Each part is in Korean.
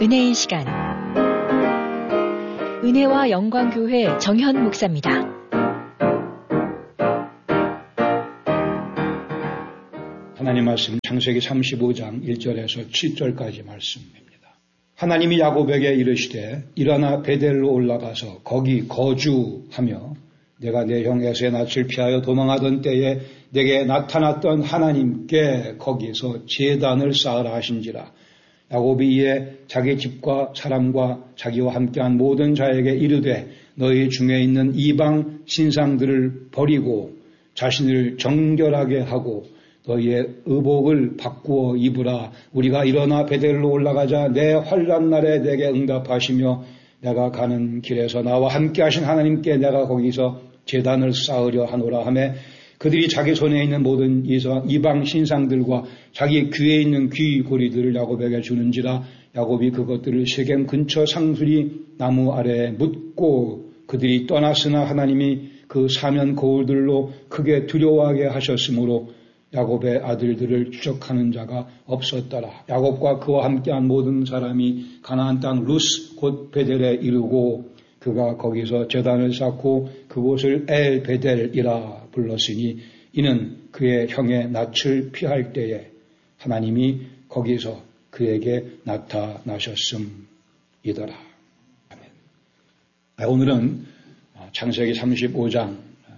은혜의 시간, 은혜와 영광교회 정현 목사입니다. 하나님 말씀 창세기 35장 1절에서 7절까지 말씀입니다. 하나님이 야곱에게 이르시되 일어나 베델로 올라가서 거기 거주하며 내가 내 형 에서의 낯을 피하여 도망하던 때에 내게 나타났던 하나님께 거기서 제단을 쌓으라 하신지라. 야곱이 이에 자기 집과 사람과 자기와 함께한 모든 자에게 이르되 너희 중에 있는 이방 신상들을 버리고 자신을 정결하게 하고 너희의 의복을 바꾸어 입으라. 우리가 일어나 베델로 올라가자. 내 환난 날에 내게 응답하시며 내가 가는 길에서 나와 함께 하신 하나님께 내가 거기서 제단을 쌓으려 하노라 하매 그들이 자기 손에 있는 모든 이방 신상들과 자기 귀에 있는 귀고리들을 야곱에게 주는지라. 야곱이 그것들을 세겜 근처 상수리 나무 아래에 묻고 그들이 떠났으나 하나님이 그 사면 거울들로 크게 두려워하게 하셨으므로 야곱의 아들들을 추적하는 자가 없었더라. 야곱과 그와 함께한 모든 사람이 가나안 땅 루스 곧 베델에 이르고 그가 거기서 제단을 쌓고 그곳을 엘 베델이라 불렀으니 이는 그의 형의 낯을 피할 때에 하나님이 거기서 그에게 나타나셨음이더라. 아멘. 오늘은 창세기 35장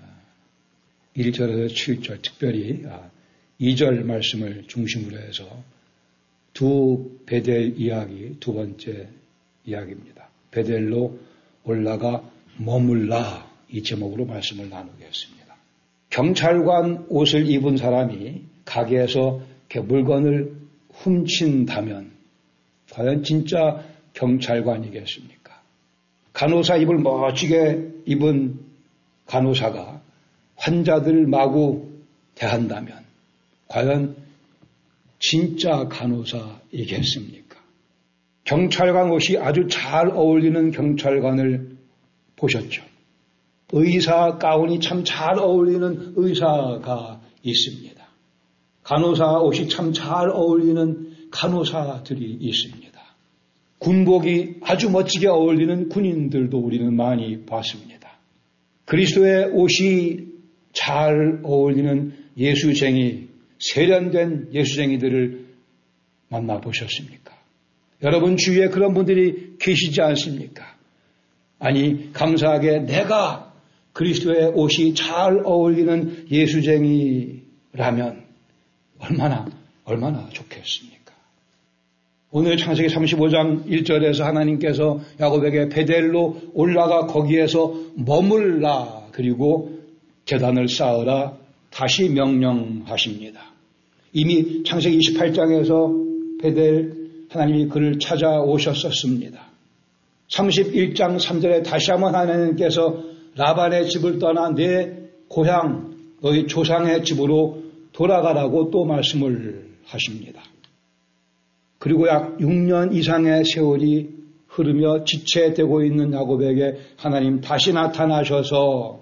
1절에서 7절 특별히 2절 말씀을 중심으로 해서 두 베델 이야기, 두 번째 이야기입니다. 베델로 올라가 머물라, 이 제목으로 말씀을 나누겠습니다. 경찰관 옷을 입은 사람이 가게에서 물건을 훔친다면 과연 진짜 경찰관이겠습니까? 간호사 입을 멋지게 입은 간호사가 환자들을 마구 대한다면 과연 진짜 간호사이겠습니까? 경찰관 옷이 아주 잘 어울리는 경찰관을 보셨죠? 의사 가운이 참 잘 어울리는 의사가 있습니다. 간호사 옷이 참 잘 어울리는 간호사들이 있습니다. 군복이 아주 멋지게 어울리는 군인들도 우리는 많이 봤습니다. 그리스도의 옷이 잘 어울리는 예수쟁이, 세련된 예수쟁이들을 만나보셨습니까? 여러분 주위에 그런 분들이 계시지 않습니까? 아니, 감사하게 내가 그리스도의 옷이 잘 어울리는 예수쟁이라면 얼마나 좋겠습니까? 오늘 창세기 35장 1절에서 하나님께서 야곱에게 베델로 올라가 거기에서 머물라 그리고 제단을 쌓으라 다시 명령하십니다. 이미 창세기 28장에서 베델 하나님이 그를 찾아오셨었습니다. 31장 3절에 다시 한번 하나님께서 라반의 집을 떠나 내 고향 너희 조상의 집으로 돌아가라고 또 말씀을 하십니다. 그리고 약 6년 이상의 세월이 흐르며 지체되고 있는 야곱에게 하나님 다시 나타나셔서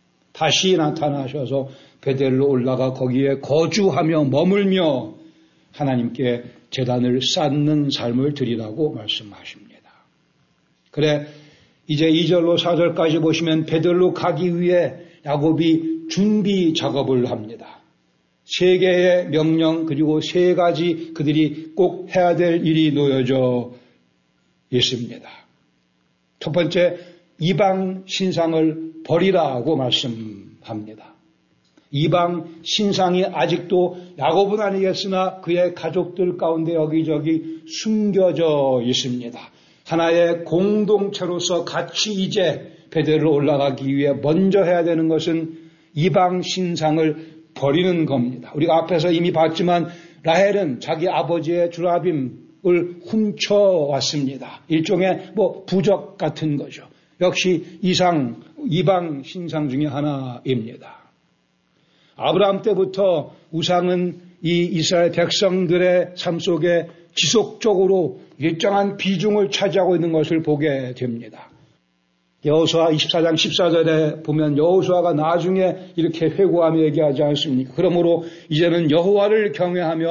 베델로 올라가 거기에 거주하며 머물며 하나님께 제단을 쌓는 삶을 드리라고 말씀하십니다. 그래 이제 2절로 4절까지 보시면 베델로 가기 위해 야곱이 준비 작업을 합니다. 3개의 명령 그리고 3가지 그들이 꼭 해야 될 일이 놓여져 있습니다. 첫 번째, 이방 신상을 버리라고 말씀합니다. 이방 신상이 아직도 야곱은 아니겠으나 그의 가족들 가운데 여기저기 숨겨져 있습니다. 하나의 공동체로서 같이 이제 베델로 올라가기 위해 먼저 해야 되는 것은 이방 신상을 버리는 겁니다. 우리가 앞에서 이미 봤지만 라헬은 자기 아버지의 주라빔을 훔쳐왔습니다. 일종의 부적 같은 거죠. 역시 이방 신상 중에 하나입니다. 아브라함 때부터 우상은 이 이스라엘 백성들의 삶 속에 지속적으로 일정한 비중을 차지하고 있는 것을 보게 됩니다. 여호수아 24장 14절에 보면 여호수아가 나중에 이렇게 회고하며 얘기하지 않습니까? 그러므로 이제는 여호와를 경외하며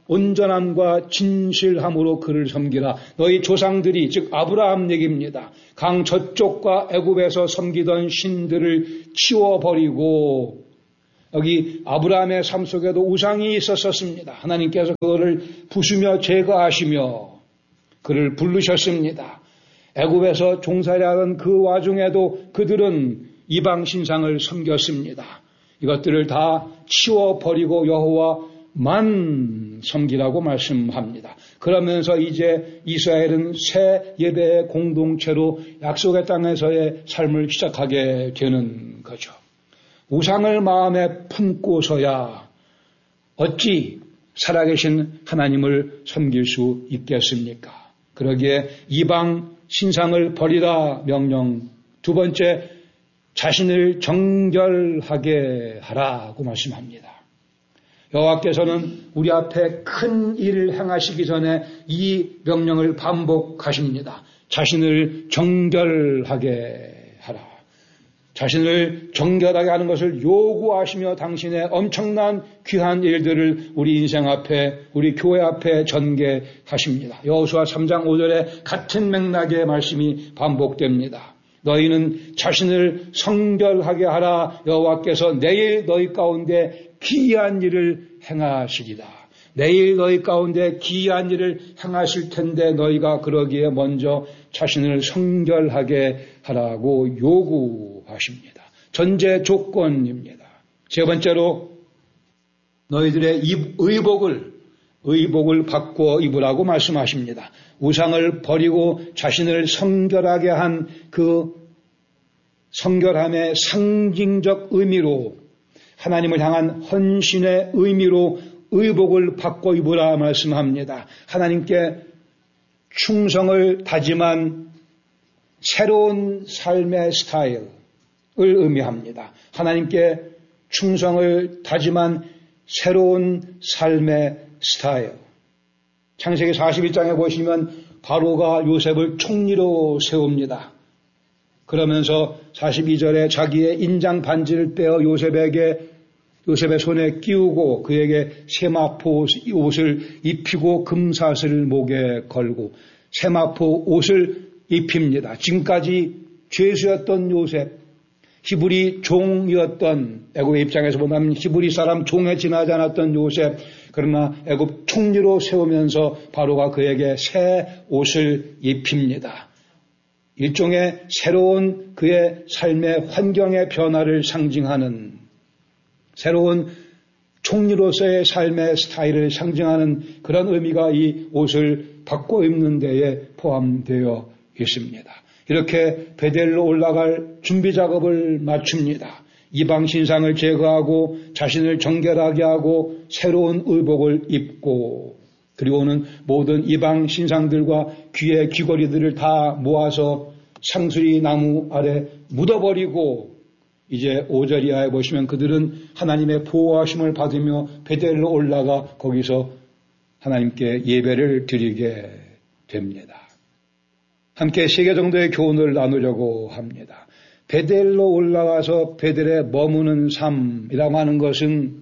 온전함과 진실함으로 그를 섬기라. 너희 조상들이 즉 아브라함 얘기입니다. 강 저쪽과 애굽에서 섬기던 신들을 치워버리고 여기 아브라함의 삶 속에도 우상이 있었습니다. 하나님께서 그거를 부수며 제거하시며 그를 부르셨습니다. 애굽에서 종살이하던 그 와중에도 그들은 이방 신상을 섬겼습니다. 이것들을 다 치워버리고 여호와만 섬기라고 말씀합니다. 그러면서 이제 이스라엘은 새 예배의 공동체로 약속의 땅에서의 삶을 시작하게 되는 거죠. 우상을 마음에 품고서야 어찌 살아계신 하나님을 섬길 수 있겠습니까? 그러기에 이방 신상을 버리라 명령. 두 번째, 자신을 정결하게 하라고 말씀합니다. 여호와께서는 우리 앞에 큰 일을 행하시기 전에 이 명령을 반복하십니다. 자신을 정결하게 하라. 자신을 정결하게 하는 것을 요구하시며 당신의 엄청난 귀한 일들을 우리 인생 앞에, 우리 교회 앞에 전개하십니다. 여호수아 3장 5절에 같은 맥락의 말씀이 반복됩니다. 너희는 자신을 성결하게 하라. 여호와께서 내일 너희 가운데 기이한 일을 행하시리라. 내일 너희 가운데 기이한 일을 행하실 텐데 너희가 그러기에 먼저 자신을 성결하게 하라고 요구하십니다. 전제 조건입니다. 세 번째로 너희들의 의복을 바꿔 입으라고 말씀하십니다. 우상을 버리고 자신을 성결하게 한 그 성결함의 상징적 의미로 하나님을 향한 헌신의 의미로 의복을 바꿔 입으라 말씀합니다. 하나님께 충성을 다짐한 새로운 삶의 스타일을 의미합니다. 하나님께 충성을 다짐한 새로운 삶의 스타일. 창세기 41장에 보시면 바로가 요셉을 총리로 세웁니다. 그러면서 42절에 자기의 인장 반지를 빼어 요셉의 손에 끼우고 그에게 세마포 옷을 입히고 금사슬을 목에 걸고 세마포 옷을 입힙니다. 지금까지 죄수였던 요셉, 히브리 종이었던 애굽의 입장에서 보면 히브리 사람 종에 지나지 않았던 요셉, 그러나 애굽 총리로 세우면서 바로가 그에게 새 옷을 입힙니다. 일종의 새로운 그의 삶의 환경의 변화를 상징하는 새로운 총리로서의 삶의 스타일을 상징하는 그런 의미가 이 옷을 바꿔 입는 데에 포함되어 있습니다. 이렇게 베델로 올라갈 준비 작업을 마칩니다. 이방 신상을 제거하고 자신을 정결하게 하고 새로운 의복을 입고 그리고는 모든 이방 신상들과 귀의 귀걸이들을 다 모아서 상수리 나무 아래 묻어버리고 이제 5절 이하에 보시면 그들은 하나님의 보호하심을 받으며 베델로 올라가 거기서 하나님께 예배를 드리게 됩니다. 함께 3개 정도의 교훈을 나누려고 합니다. 베델로 올라가서 베델에 머무는 삶이라고 하는 것은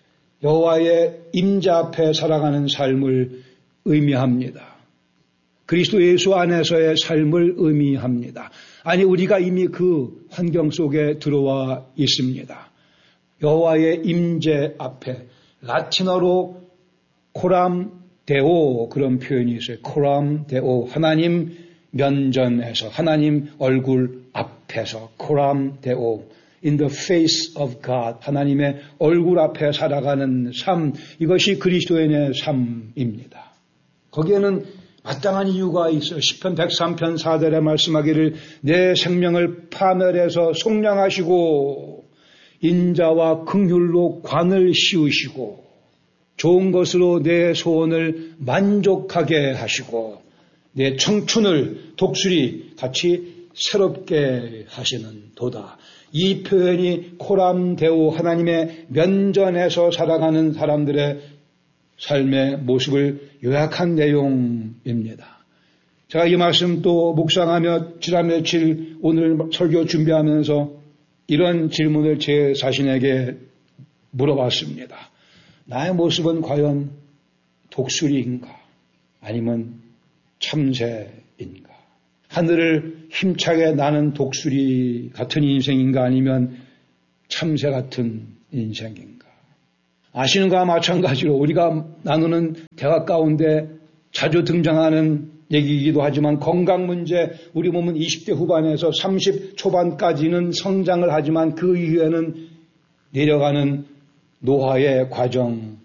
여호와의 임재 앞에 살아가는 삶을 의미합니다. 그리스도 예수 안에서의 삶을 의미합니다. 아니 우리가 이미 그 환경 속에 들어와 있습니다. 여호와의 임재 앞에 라틴어로 코람 데오 그런 표현이 있어요. 코람 데오 하나님 면전에서 하나님 얼굴 앞에서 코람 데오 in the face of God 하나님의 얼굴 앞에 살아가는 삶 이것이 그리스도인의 삶입니다. 거기에는 마땅한 이유가 있어요. 시편 103편 4절에 말씀하기를 내 생명을 파멸해서 속량하시고 인자와 긍휼로 관을 씌우시고 좋은 것으로 내 소원을 만족하게 하시고 내 청춘을 독수리 같이 새롭게 하시는 도다. 이 표현이 코람데오 하나님의 면전에서 살아가는 사람들의 삶의 모습을 요약한 내용입니다. 제가 이 말씀 또 묵상하며 지난 며칠 오늘 설교 준비하면서 이런 질문을 제 자신에게 물어봤습니다. 나의 모습은 과연 독수리인가? 아니면 참새인가? 하늘을 힘차게 나는 독수리 같은 인생인가? 아니면 참새 같은 인생인가? 아시는 것과 마찬가지로 우리가 나누는 대화 가운데 자주 등장하는 얘기이기도 하지만 건강 문제, 우리 몸은 20대 후반에서 30 초반까지는 성장을 하지만 그 이후에는 내려가는 노화의 과정입니다.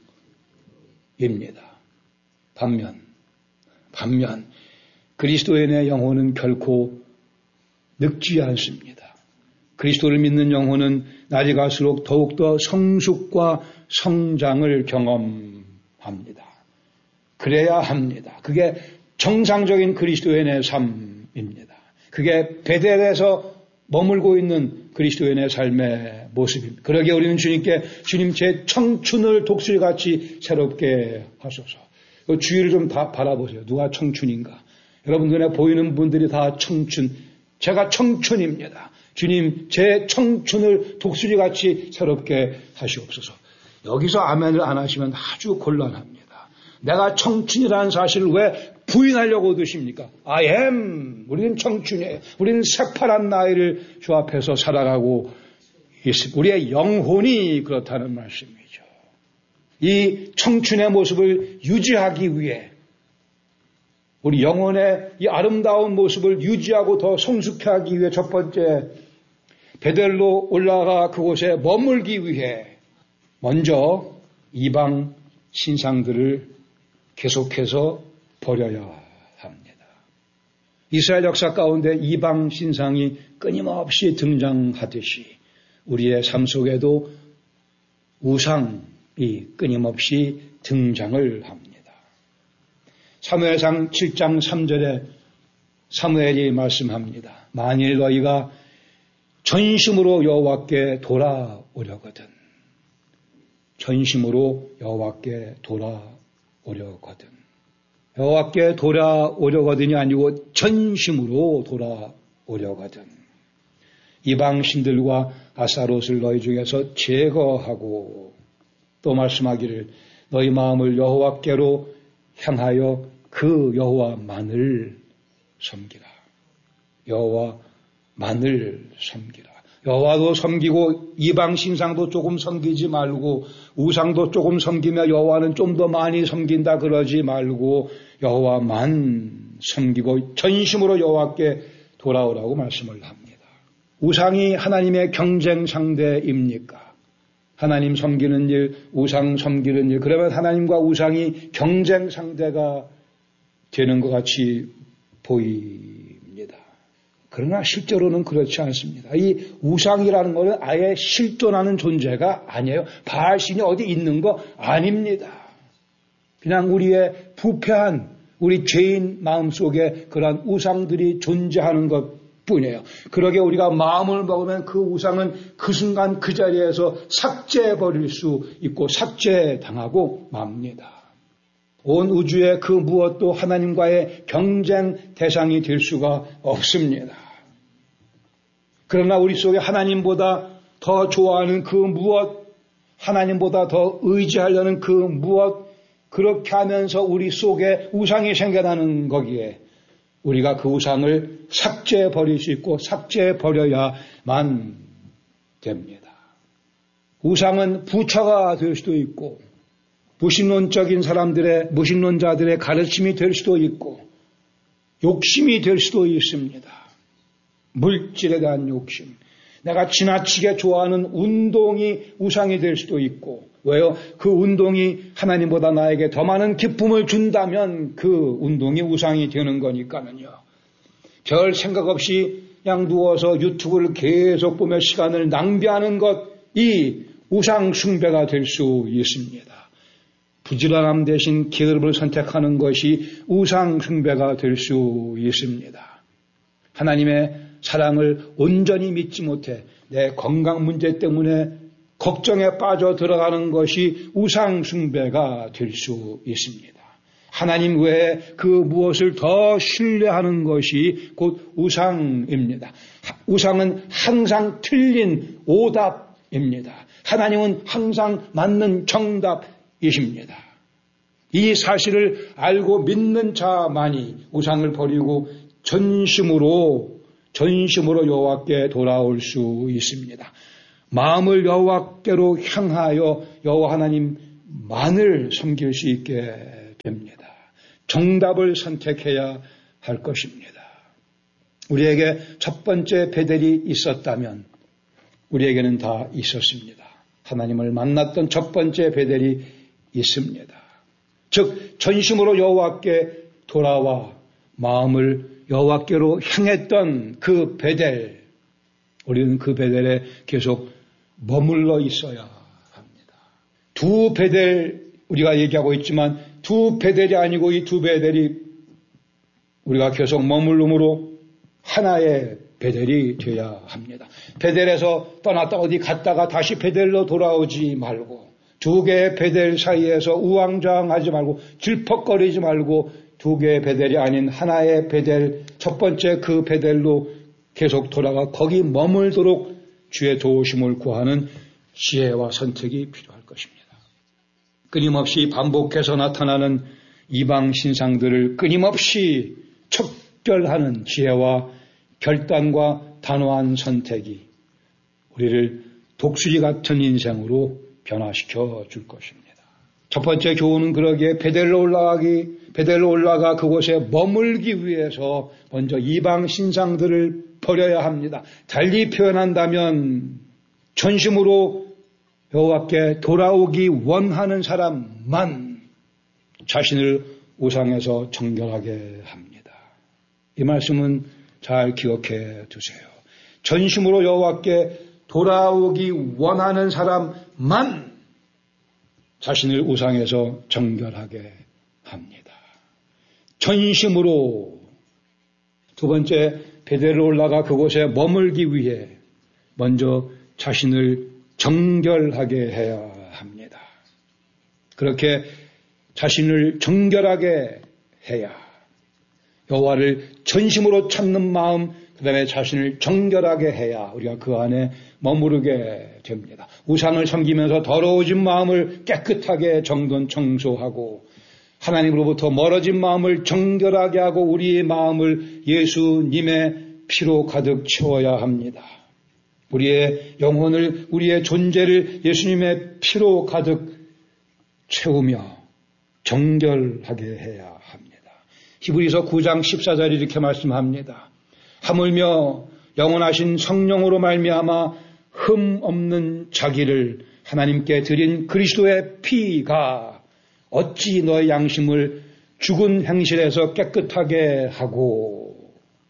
반면 그리스도인의 영혼은 결코 늙지 않습니다. 그리스도를 믿는 영혼은 날이 갈수록 더욱더 성숙과 성장을 경험합니다. 그래야 합니다. 그게 정상적인 그리스도인의 삶입니다. 그게 베델에서 머물고 있는 그리스도인의 삶의 모습입니다. 그러기에 우리는 주님께 주님 제 청춘을 독수리같이 새롭게 하소서. 주위를 좀 다 바라보세요. 누가 청춘인가? 여러분 눈에 보이는 분들이 다 청춘. 제가 청춘입니다. 주님 제 청춘을 독수리같이 새롭게 하시옵소서. 여기서 아멘을 안 하시면 아주 곤란합니다. 내가 청춘이라는 사실을 왜 부인하려고 드십니까? I am. 우리는 청춘이에요. 우리는 새파란 나이를 주 앞에서 살아가고 있습니다. 우리의 영혼이 그렇다는 말씀이죠. 이 청춘의 모습을 유지하기 위해 우리 영혼의 이 아름다운 모습을 유지하고 더 성숙해 하기 위해 첫 번째 베델로 올라가 그곳에 머물기 위해 먼저 이방 신상들을 계속해서 버려야 합니다. 이스라엘 역사 가운데 이방 신상이 끊임없이 등장하듯이 우리의 삶 속에도 우상이 끊임없이 등장을 합니다. 사무엘상 7장 3절에 사무엘이 말씀합니다. 만일 너희가 전심으로 여호와께 돌아오려거든 전심으로 여호와께 돌아오려거든 여호와께 돌아오려거든이 아니고 전심으로 돌아오려거든 이방 신들과 아스타롯을 너희 중에서 제거하고 또 말씀하기를 너희 마음을 여호와께로 향하여 그 여호와만을 섬기라. 여호와만을 섬기라. 여호와도 섬기고 이방 신상도 조금 섬기지 말고 우상도 조금 섬기며 여호와는 좀 더 많이 섬긴다 그러지 말고 여호와만 섬기고 전심으로 여호와께 돌아오라고 말씀을 합니다. 우상이 하나님의 경쟁 상대입니까? 하나님 섬기는 일, 우상 섬기는 일, 그러면 하나님과 우상이 경쟁 상대가 되는 것 같이 보입니다. 그러나 실제로는 그렇지 않습니다. 이 우상이라는 것은 아예 실존하는 존재가 아니에요. 바알신이 어디 있는 거 아닙니다. 그냥 우리의 부패한 우리 죄인 마음속에 그러한 우상들이 존재하는 것 뿐이에요. 그러게 우리가 마음을 먹으면 그 우상은 그 순간 그 자리에서 삭제해버릴 수 있고 삭제당하고 맙니다. 온 우주의 그 무엇도 하나님과의 경쟁 대상이 될 수가 없습니다. 그러나 우리 속에 하나님보다 더 좋아하는 그 무엇, 하나님보다 더 의지하려는 그 무엇, 그렇게 하면서 우리 속에 우상이 생겨나는 거기에 우리가 그 우상을 삭제해버릴 수 있고 삭제해버려야만 됩니다. 우상은 부처가 될 수도 있고 무신론자들의 가르침이 될 수도 있고 욕심이 될 수도 있습니다. 물질에 대한 욕심. 내가 지나치게 좋아하는 운동이 우상이 될 수도 있고 왜요? 그 운동이 하나님보다 나에게 더 많은 기쁨을 준다면 그 운동이 우상이 되는 거니까는요. 별 생각 없이 그냥 누워서 유튜브를 계속 보며 시간을 낭비하는 것이 우상 숭배가 될 수 있습니다. 부지런함 대신 게으름을 선택하는 것이 우상 숭배가 될 수 있습니다. 하나님의 사랑을 온전히 믿지 못해 내 건강 문제 때문에 걱정에 빠져 들어가는 것이 우상 숭배가 될 수 있습니다. 하나님 외에 그 무엇을 더 신뢰하는 것이 곧 우상입니다. 우상은 항상 틀린 오답입니다. 하나님은 항상 맞는 정답이십니다. 이 사실을 알고 믿는 자만이 우상을 버리고 전심으로 여호와께 돌아올 수 있습니다. 마음을 여호와께로 향하여 여호와 하나님만을 섬길 수 있게 됩니다. 정답을 선택해야 할 것입니다. 우리에게 첫 번째 베델이 있었다면 우리에게는 다 있었습니다. 하나님을 만났던 첫 번째 베델이 있습니다. 즉 전심으로 여호와께 돌아와 마음을 여호와께로 향했던 그 베델, 우리는 그 베델에 계속 머물러 있어야 합니다. 두 베델 우리가 얘기하고 있지만 두 베델이 아니고 이 두 베델이 우리가 계속 머물므로 하나의 베델이 되어야 합니다. 베델에서 떠났다 어디 갔다가 다시 베델로 돌아오지 말고 두 개의 베델 사이에서 우왕좌왕하지 말고 질퍽거리지 말고 두 개의 베델이 아닌 하나의 베델, 첫 번째 그 베델로 계속 돌아가 거기 머물도록 주의 도우심을 구하는 지혜와 선택이 필요할 것입니다. 끊임없이 반복해서 나타나는 이방 신상들을 끊임없이 척결하는 지혜와 결단과 단호한 선택이 우리를 독수리 같은 인생으로 변화시켜 줄 것입니다. 첫 번째 교훈은 그러기에 베델로 올라가 그곳에 머물기 위해서 먼저 이방 신상들을 버려야 합니다. 달리 표현한다면 전심으로 여호와께 돌아오기 원하는 사람만 자신을 우상에서 정결하게 합니다. 이 말씀은 잘 기억해 두세요. 전심으로 여호와께 돌아오기 원하는 사람만 자신을 우상에서 정결하게 합니다. 전심으로. 두 번째, 베델로 올라가 그곳에 머물기 위해 먼저 자신을 정결하게 해야 합니다. 그렇게 자신을 정결하게 해야 여호와를 전심으로 찾는 마음, 그 다음에 자신을 정결하게 해야 우리가 그 안에 머무르게 됩니다. 우상을 섬기면서 더러워진 마음을 깨끗하게 청소하고 하나님으로부터 멀어진 마음을 정결하게 하고 우리의 마음을 예수님의 피로 가득 채워야 합니다. 우리의 영혼을, 우리의 존재를 예수님의 피로 가득 채우며 정결하게 해야 합니다. 히브리서 9장 14절 이렇게 말씀합니다. 하물며 영원하신 성령으로 말미암아 흠 없는 자기를 하나님께 드린 그리스도의 피가 어찌 너의 양심을 죽은 행실에서 깨끗하게 하고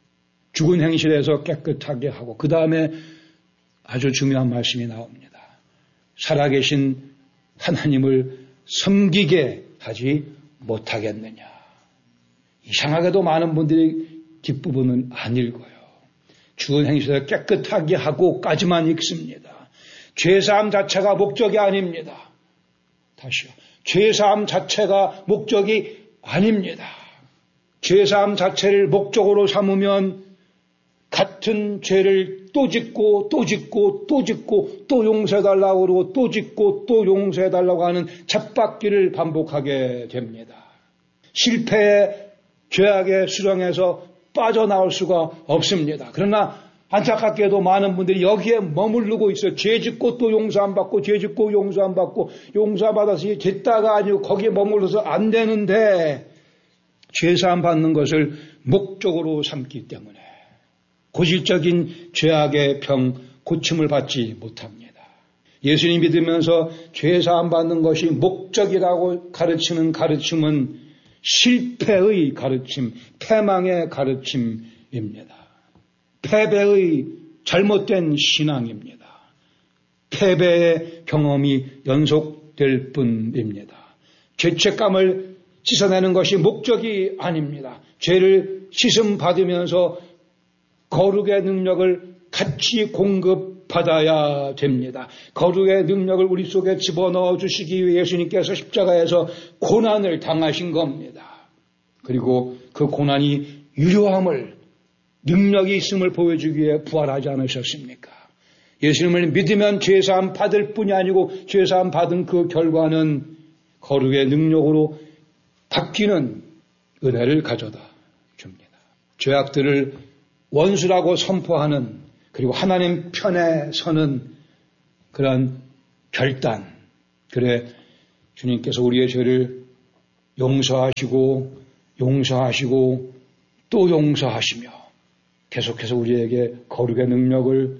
그 다음에 아주 중요한 말씀이 나옵니다. 살아계신 하나님을 섬기게 하지 못하겠느냐. 이상하게도 많은 분들이 뒷부분은 안 읽어요. 죽은 행실에서 깨끗하게 하고까지만 읽습니다. 죄사함 자체가 목적이 아닙니다. 다시요. 죄사함 자체가 목적이 아닙니다. 죄사함 자체를 목적으로 삼으면 같은 죄를 또 짓고 또 용서해달라고 그러고 또 짓고 또 용서해달라고 하는 쳇바퀴를 반복하게 됩니다. 실패의 죄악의 수렁에서 빠져나올 수가 없습니다. 그러나 안타깝게도 많은 분들이 여기에 머무르고 있어요. 죄 짓고 또 용서 안 받고 죄 짓고 용서 안 받고 용서 받아서 됐다가 아니고 거기에 머물러서 안 되는데 죄사함 받는 것을 목적으로 삼기 때문에 고질적인 죄악의 병 고침을 받지 못합니다. 예수님 믿으면서 죄사함 받는 것이 목적이라고 가르치는 가르침은 실패의 가르침, 패망의 가르침입니다. 패배의 잘못된 신앙입니다. 패배의 경험이 연속될 뿐입니다. 죄책감을 씻어내는 것이 목적이 아닙니다. 죄를 씻음 받으면서 거룩의 능력을 같이 공급받아야 됩니다. 거룩의 능력을 우리 속에 집어넣어 주시기 위해 예수님께서 십자가에서 고난을 당하신 겁니다. 그리고 그 고난이 유효함을, 능력이 있음을 보여주기 위해 부활하지 않으셨습니까? 예수님을 믿으면 죄사함 받을 뿐이 아니고 죄사함 받은 그 결과는 거룩의 능력으로 바뀌는 은혜를 가져다 줍니다. 죄악들을 원수라고 선포하는, 그리고 하나님 편에 서는 그런 결단. 그래 주님께서 우리의 죄를 용서하시고 또 용서하시며 계속해서 우리에게 거룩의 능력을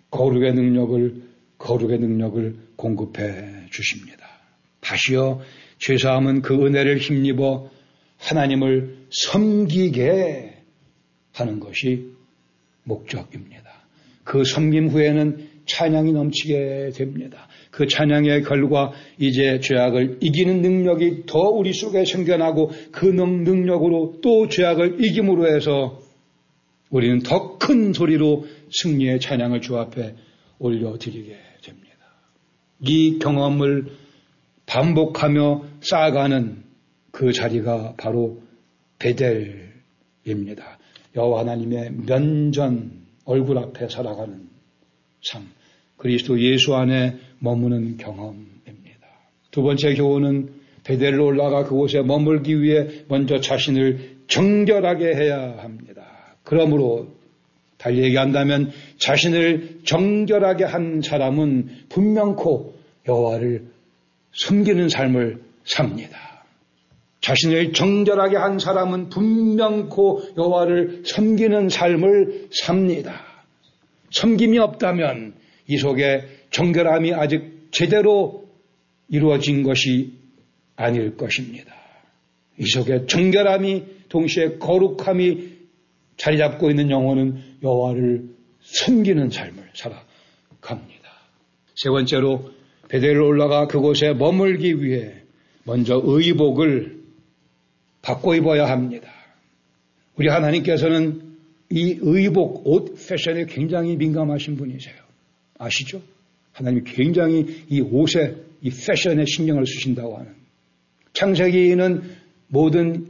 공급해 주십니다. 다시요, 죄사함은 그 은혜를 힘입어 하나님을 섬기게 하는 것이 목적입니다. 그 섬김 후에는 찬양이 넘치게 됩니다. 그 찬양의 결과 이제 죄악을 이기는 능력이 더 우리 속에 생겨나고 그 능력으로 또 죄악을 이김으로 해서 우리는 더 큰 소리로 승리의 찬양을 주 앞에 올려드리게 됩니다. 이 경험을 반복하며 쌓아가는 그 자리가 바로 베델입니다. 여호와 하나님의 면전 얼굴 앞에 살아가는 삶, 그리스도 예수 안에 머무는 경험입니다. 두 번째 교훈은 베델로 올라가 그곳에 머물기 위해 먼저 자신을 정결하게 해야 합니다. 그러므로 달리 얘기한다면 자신을 정결하게 한 사람은 분명코 여호와를 섬기는 삶을 삽니다. 자신을 정결하게 한 사람은 분명코 여호와를 섬기는 삶을 삽니다. 섬김이 없다면 이 속에 정결함이 아직 제대로 이루어진 것이 아닐 것입니다. 이 속에 정결함이 동시에 거룩함이 자리 잡고 있는 영혼은 여호와를 섬기는 삶을 살아갑니다. 세 번째로 베델로 올라가 그곳에 머물기 위해 먼저 의복을 바꿔 입어야 합니다. 우리 하나님께서는 이 의복, 옷 패션에 굉장히 민감하신 분이세요. 아시죠? 하나님이 굉장히 이 옷에, 이 패션에 신경을 쓰신다고 하는. 창세기는 모든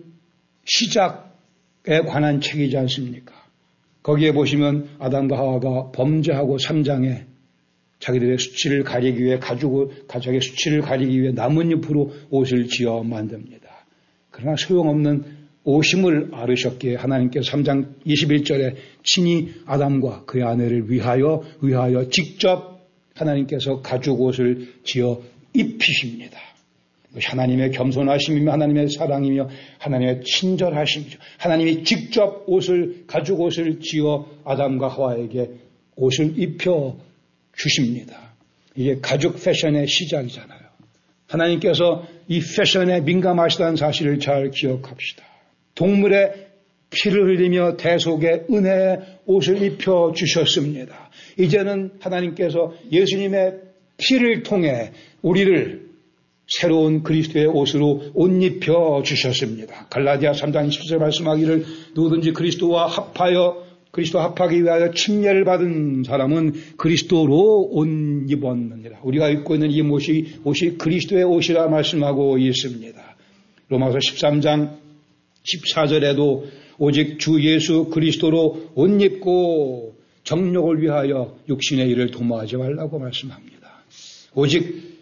시작에 관한 책이지 않습니까? 거기에 보시면 아담과 하와가 범죄하고 3장에 자기들의 수치를 가리기 위해 가족의 수치를 가리기 위해 나뭇잎으로 옷을 지어 만듭니다. 그러나 소용없는 오심을 앓으셨기에 하나님께서 3장 21절에 친히 아담과 그의 아내를 위하여 직접 하나님께서 가죽 옷을 지어 입히십니다. 하나님의 겸손하심이며 하나님의 사랑이며 하나님의 친절하심이죠. 하나님이 직접 가죽 옷을 지어 아담과 하와에게 옷을 입혀 주십니다. 이게 가죽 패션의 시작이잖아요. 하나님께서 이 패션에 민감하시다는 사실을 잘 기억합시다. 동물의 피를 흘리며 대속의 은혜의 옷을 입혀 주셨습니다. 이제는 하나님께서 예수님의 피를 통해 우리를 새로운 그리스도의 옷으로 옷 입혀 주셨습니다. 갈라디아 3장 20절 말씀하기를 누구든지 그리스도 합하기 위하여 침례를 받은 사람은 그리스도로 옷 입었느니라. 우리가 입고 있는 이 옷이 그리스도의 옷이라 말씀하고 있습니다. 로마서 13장 14절에도 오직 주 예수 그리스도로 옷 입고 정욕을 위하여 육신의 일을 도모하지 말라고 말씀합니다. 오직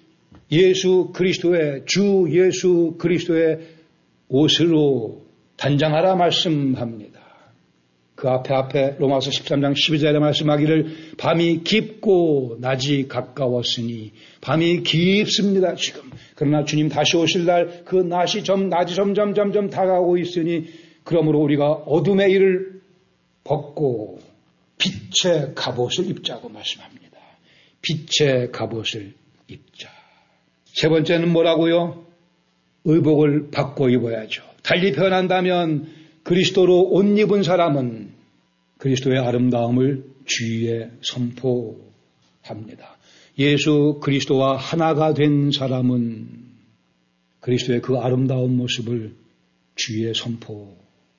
주 예수 그리스도의 옷으로 단장하라 말씀합니다. 그 앞에 로마서 13장 12절에 말씀하기를 밤이 깊고 낮이 가까웠으니 밤이 깊습니다 지금. 그러나 주님 다시 오실 날 그 낮이 점점 다가오고 있으니 그러므로 우리가 어둠의 일을 벗고 빛의 갑옷을 입자고 말씀합니다. 빛의 갑옷을 입자. 세 번째는 뭐라고요? 의복을 바꿔 입어야죠. 달리 표현한다면 그리스도로 옷 입은 사람은 그리스도의 아름다움을 주위에 선포합니다. 예수 그리스도와 하나가 된 사람은 그리스도의 그 아름다운 모습을 주위에 선포합니다.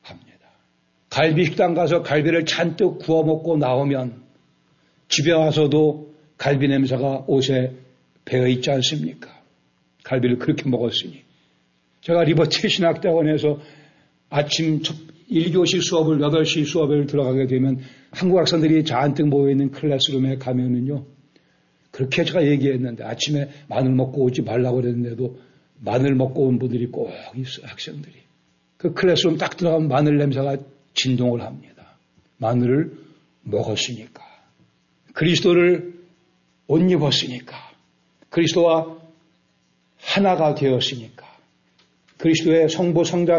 갈비식당 가서 갈비를 잔뜩 구워 먹고 나오면 집에 와서도 갈비 냄새가 옷에 배어 있지 않습니까? 갈비를 그렇게 먹었으니. 제가 리버티 신학대원에서 아침 1교시 수업을 8시 수업을 들어가게 되면 한국 학생들이 잔뜩 모여있는 클래스룸에 가면은요. 그렇게 제가 얘기했는데 아침에 마늘 먹고 오지 말라고 그랬는데도 마늘 먹고 온 분들이 꼭 있어요, 학생들이. 그 클래스룸 딱 들어가면 마늘 냄새가 진동을 합니다. 마늘을 먹었으니까. 그리스도를 옷 입었으니까. 그리스도와 하나가 되었으니까. 그리스도의 성부, 성자,